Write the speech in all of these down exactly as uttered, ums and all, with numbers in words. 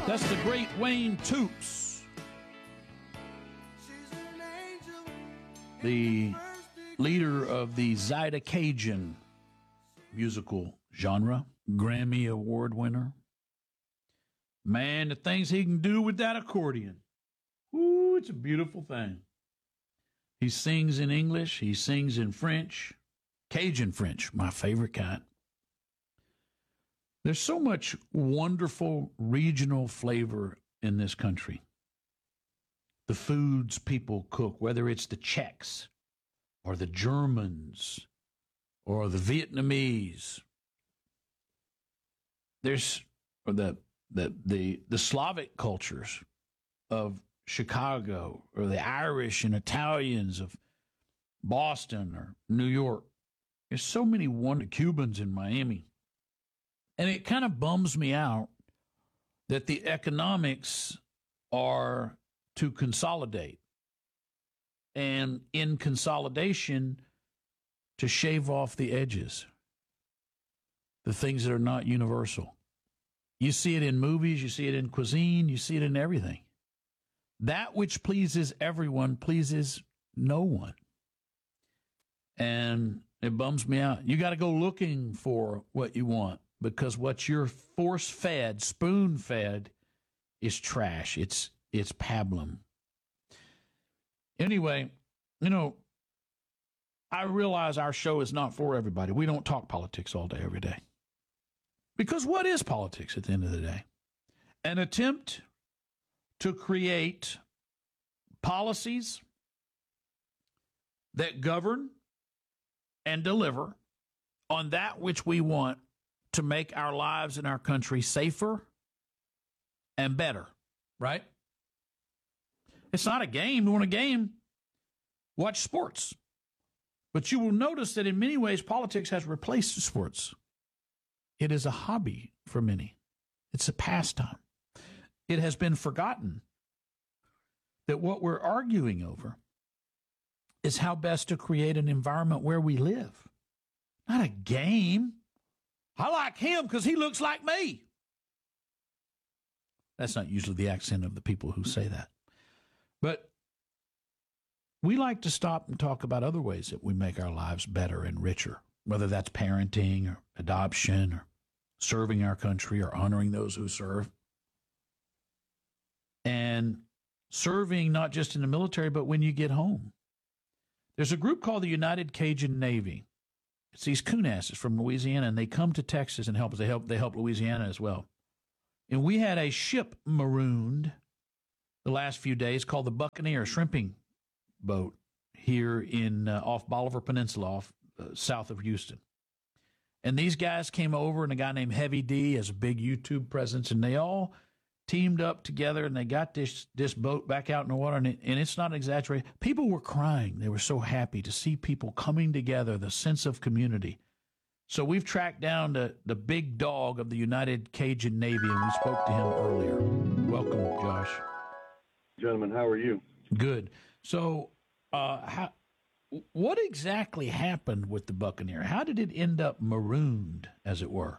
That's the great Wayne Toops, the leader of the Zydecajan musical genre, Grammy Award winner. Man, the things he can do with that accordion. Ooh, it's a beautiful thing. He sings in English. He sings in French. Cajun French, my favorite kind. There's so much wonderful regional flavor in this country. The foods people cook, whether it's the Czechs or the Germans or the Vietnamese. There's or the the the, the Slavic cultures of Chicago, or the Irish and Italians of Boston or New York. There's so many wonderful Cubans in Miami. And it kind of bums me out that the economics are to consolidate. And in consolidation, to shave off the edges, the things that are not universal. You see it in movies, you see it in cuisine, you see it in everything. That which pleases everyone pleases no one. And it bums me out. You got to go looking for what you want, because what you're force-fed, spoon-fed, is trash. It's it's pablum. Anyway, you know, I realize our show is not for everybody. We don't talk politics all day, every day. Because what is politics at the end of the day? An attempt to create policies that govern and deliver on that which we want to make our lives in our country safer and better, right? It's not a game. You want a game? Watch sports. But you will notice that in many ways, politics has replaced sports. It is a hobby for many. It's a pastime. It has been forgotten that what we're arguing over is how best to create an environment where we live. Not a game. I like him because he looks like me. That's not usually the accent of the people who say that. But we like to stop and talk about other ways that we make our lives better and richer, whether that's parenting or adoption or serving our country or honoring those who serve. And serving not just in the military, but when you get home. There's a group called the United Cajun Navy. It's these coonasses from Louisiana, and they come to Texas and help us. They help, they help Louisiana as well. And we had a ship marooned the last few days called the Buccaneer, a shrimping boat here in uh, off Bolivar Peninsula, off uh, south of Houston. And these guys came over, and a guy named Heavy D has a big YouTube presence, and they all teamed up together, and they got this this boat back out in the water, and, it, and it's not exaggerated. People were crying. They were so happy to see people coming together, the sense of community. So we've tracked down the, the big dog of the United Cajun Navy, and we spoke to him earlier. Welcome, Josh. Gentlemen, how are you? Good. So uh, how, what exactly happened with the Buccaneer? How did it end up marooned, as it were?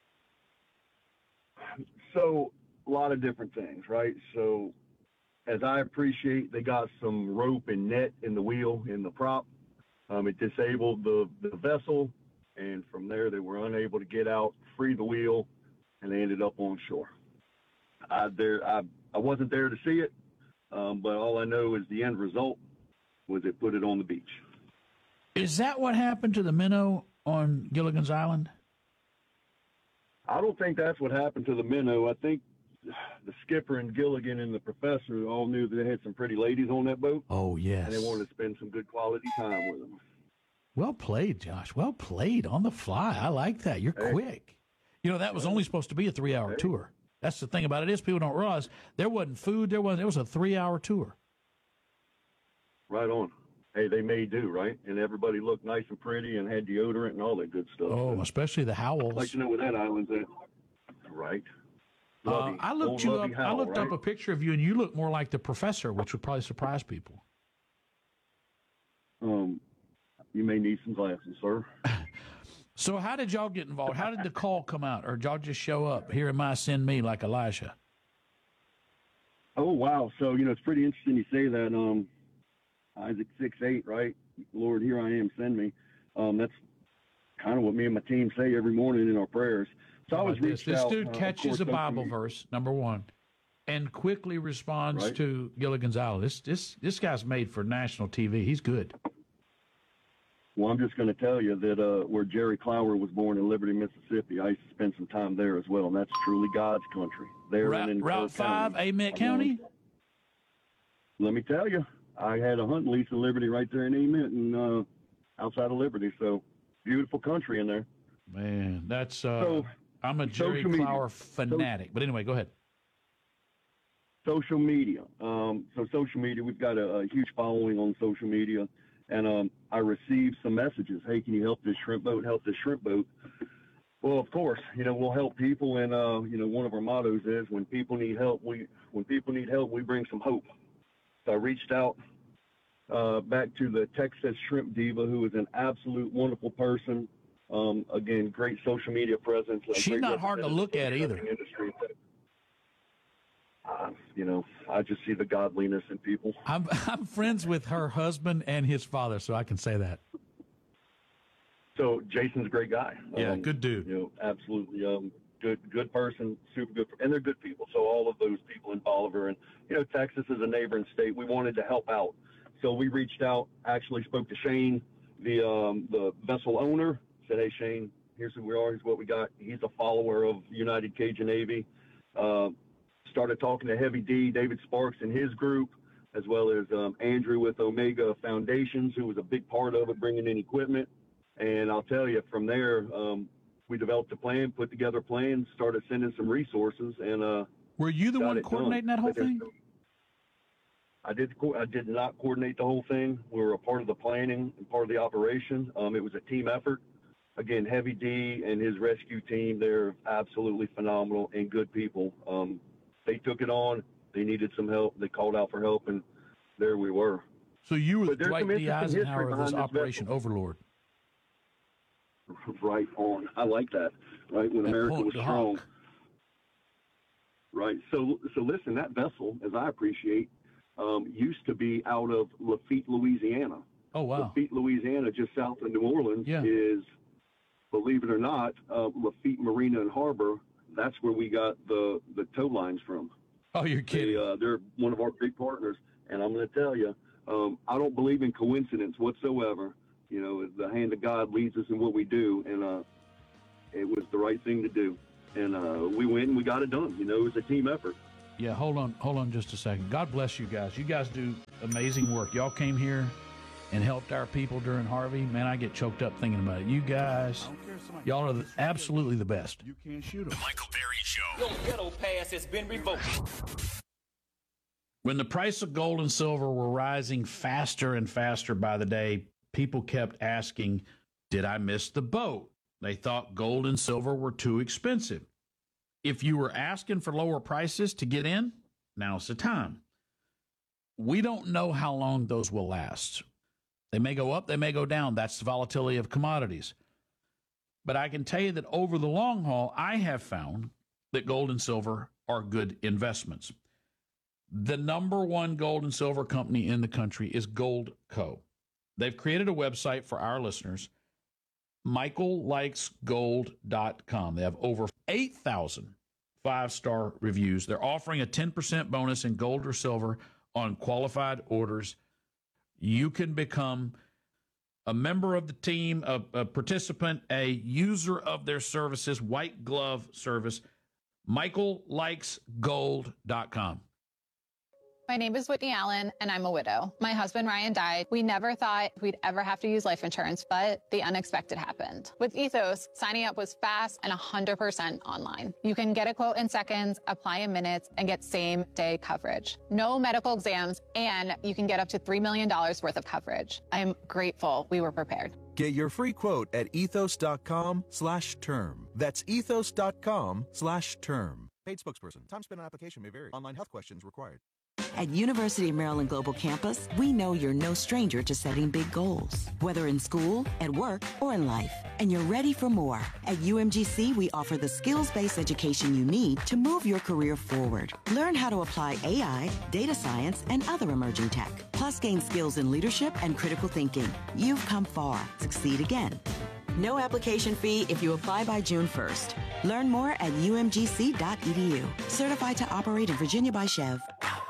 So a lot of different things, right? So as I appreciate, they got some rope and net in the wheel, in the prop. Um, it disabled the, the vessel, and from there they were unable to get out, free the wheel, and they ended up on shore. I, there, I, I wasn't there to see it, um, but all I know is the end result was it put it on the beach. Is that what happened to the minnow on Gilligan's Island? I don't think that's what happened to the minnow. I think the skipper and Gilligan and the professor all knew that they had some pretty ladies on that boat. Oh, yes. And they wanted to spend some good quality time with them. Well played, Josh. Well played. On the fly. I like that. You're hey. quick. You know, that was only supposed to be a three-hour hey. tour. That's the thing about it is people don't realize there wasn't food. There wasn't. It was a three-hour tour. Right on. Hey, they may do, right? And everybody looked nice and pretty and had deodorant and all that good stuff. Oh, so, especially the Howells. I'd like to know where that island's at. Right. Uh, I looked you up. Howell, I looked right? up a picture of you, and you look more like the professor, which would probably surprise people. Um, you may need some glasses, sir. So, how did y'all get involved? How did the call come out, or did y'all just show up? Here am I, send me, like Elijah. Oh, wow. So, you know, it's pretty interesting you say that. Um, Isaac six eight, right? Lord, here I am, send me. Um, that's kind of what me and my team say every morning in our prayers. So I was this? reached This out. dude uh, catches course, a Bible verse, number one, and quickly responds right? to Gilligan's Island. This this this guy's made for national T V. He's good. Well, I'm just going to tell you that uh, where Jerry Clower was born in Liberty, Mississippi, I used to spend some time there as well, and that's truly God's country. There Route, in Route Kirk five, County. Amite Um, County. Let me tell you, I had a hunting lease in Liberty right there in Amite and uh, outside of Liberty. So beautiful country in there. Man, that's uh, So, I'm a Jerry social media. Clower fanatic. But anyway, go ahead. Social media. Um, so social media, we've got a, a huge following on social media. And um, I received some messages. Hey, can you help this shrimp boat? Help this shrimp boat. Well, of course, you know, we'll help people. And, uh, you know, one of our mottos is when people need help, we when people need help, we bring some hope. So I reached out uh, back to the Texas Shrimp Diva, who is an absolute wonderful person. Um, again, great social media presence. She's great not hard to look at representative either. of the industry. Uh, you know, I just see the godliness in people. I'm I'm friends with her husband and his father, so I can say that. So Jason's a great guy. Yeah, Um, good dude. You know, absolutely um, good, good person, super good, and they're good people. So all of those people in Bolivar, and you know, Texas is a neighboring state. We wanted to help out, so we reached out. Actually, spoke to Shane, the um, the vessel owner. Said, "Hey, Shane, here's who we are. Here's what we got." He's a follower of United Cajun Navy. Uh, started talking to Heavy D, David Sparks, and his group, as well as um, Andrew with Omega Foundations, who was a big part of it, bringing in equipment. And I'll tell you, from there, um, we developed a plan, put together a plan, started sending some resources, and uh, Were you the got one it coordinating done. that whole But there's thing? no- I did. co- I did not coordinate the whole thing. We were a part of the planning and part of the operation. Um, it was a team effort. Again, Heavy D and his rescue team, they're absolutely phenomenal and good people. Um, they took it on. They needed some help. They called out for help, and there we were. So you were the But there's Dwight some D. interesting history Eisenhower of this behind this Operation vessel. Overlord. Right on. I like that. Right when That America Point was de strong. Hawk. Right. So, so listen. That vessel, as I appreciate, um, used to be out of Lafitte, Louisiana. Oh, wow. Lafitte, Louisiana, just south of New Orleans, Yeah. is, believe it or not, uh, Lafitte Marina and Harbor. That's where we got the the tow lines from. Oh, you're They, kidding. uh, they're one of our big partners, and I'm going to tell you, um, I don't believe in coincidence whatsoever. You know, the hand of God leads us in what we do, and uh, it was the right thing to do. And uh, we went and we got it done. You know, it was a team effort. Yeah, hold on, hold on just a second. God bless you guys. You guys do amazing work. Y'all came here and helped our people during Harvey. Man, I get choked up thinking about it. You guys, y'all are the, absolutely the best. You can't shoot him. The Michael Berry Show. Your ghetto pass has been revoked. When the price of gold and silver were rising faster and faster by the day, people kept asking, did I miss the boat? They thought gold and silver were too expensive. If you were asking for lower prices to get in, now's the time. We don't know how long those will last. They may go up, they may go down. That's the volatility of commodities. But I can tell you that over the long haul, I have found that gold and silver are good investments. The number one gold and silver company in the country is Goldco. They've created a website for our listeners, michael likes gold dot com. They have over eight thousand five-star reviews. They're offering a ten percent bonus in gold or silver on qualified orders. You can become a member of the team, a, a participant, a user of their services, white glove service, michael likes gold dot com. My name is Whitney Allen, and I'm a widow. My husband, Ryan, died. We never thought we'd ever have to use life insurance, but the unexpected happened. With Ethos, signing up was fast and one hundred percent online. You can get a quote in seconds, apply in minutes, and get same-day coverage. No medical exams, and you can get up to three million dollars worth of coverage. I'm grateful we were prepared. Get your free quote at ethos dot com slash term. That's ethos dot com slash term. Paid spokesperson. Time spent on application may vary. Online health questions required. At University of Maryland Global Campus, we know you're no stranger to setting big goals, whether in school, at work, or in life. And you're ready for more. At U M G C, we offer the skills-based education you need to move your career forward. Learn how to apply A I, data science, and other emerging tech. Plus, gain skills in leadership and critical thinking. You've come far. Succeed again. No application fee if you apply by June first. Learn more at U M G C dot E D U. Certified to operate in Virginia by Chev.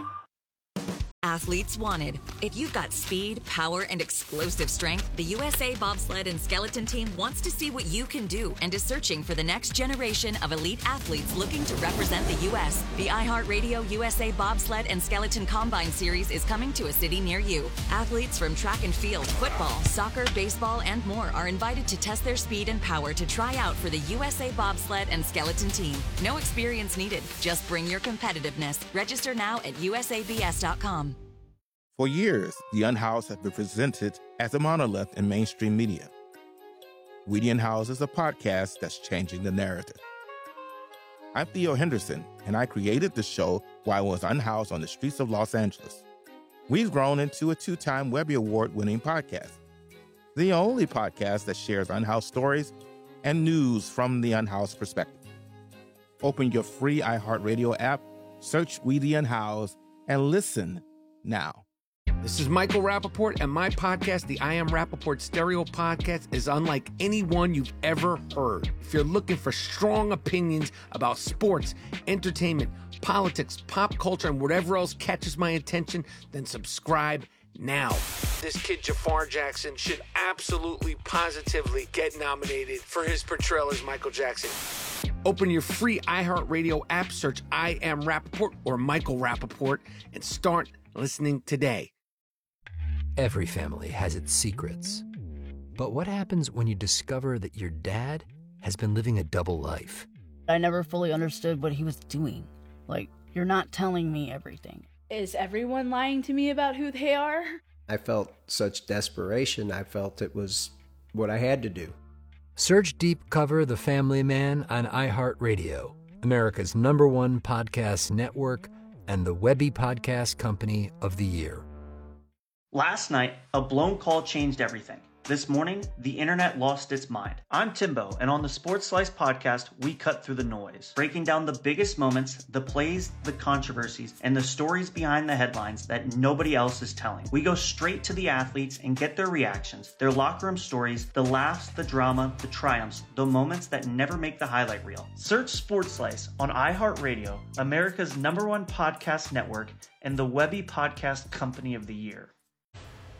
Athletes wanted. If you've got speed, power, and explosive strength, the U S A Bobsled and Skeleton Team wants to see what you can do and is searching for the next generation of elite athletes looking to represent the U S The iHeartRadio U S A Bobsled and Skeleton Combine Series is coming to a city near you. Athletes from track and field, football, soccer, baseball, and more are invited to test their speed and power to try out for the U S A Bobsled and Skeleton Team. No experience needed. Just bring your competitiveness. Register now at U S A B S dot com. For years, The Unhoused have been presented as a monolith in mainstream media. We the Unhoused is a podcast that's changing the narrative. I'm Theo Henderson, and I created the show while I was unhoused on the streets of Los Angeles. We've grown into a two-time Webby Award-winning podcast, the only podcast that shares unhoused stories and news from the unhoused perspective. Open your free iHeartRadio app, search We the Unhoused, and listen now. This is Michael Rappaport, and my podcast, the I Am Rappaport Stereo Podcast, is unlike any one you've ever heard. If you're looking for strong opinions about sports, entertainment, politics, pop culture, and whatever else catches my attention, then subscribe now. This kid, Jafar Jackson, should absolutely, positively get nominated for his portrayal as Michael Jackson. Open your free iHeartRadio app, search I Am Rappaport or Michael Rappaport, and start listening today. Every family has its secrets. But what happens when you discover that your dad has been living a double life? I never fully understood what he was doing. Like, you're not telling me everything. Is everyone lying to me about who they are? I felt such desperation. I felt it was what I had to do. Search Deep Cover The Family Man on iHeartRadio, America's number one podcast network and the Webby Podcast Company of the Year. Last night, a blown call changed everything. This morning, the internet lost its mind. I'm Timbo, and on the Sports Slice podcast, we cut through the noise, breaking down the biggest moments, the plays, the controversies, and the stories behind the headlines that nobody else is telling. We go straight to the athletes and get their reactions, their locker room stories, the laughs, the drama, the triumphs, the moments that never make the highlight reel. Search Sports Slice on iHeartRadio, America's number one podcast network, and the Webby Podcast Company of the Year.